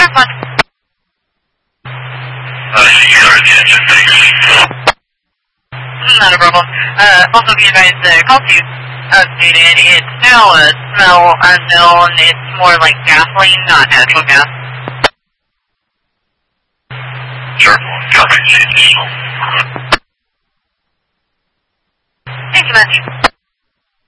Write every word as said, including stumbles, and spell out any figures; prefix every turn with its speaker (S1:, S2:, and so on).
S1: Sure, fun.
S2: Uh, your attention, thanks.
S1: Not a problem. Uh, also be advised, the call to updated. It's now a smell unknown. It's more like gasoline, not natural gas.
S2: Sure, copy.
S1: Thank you much.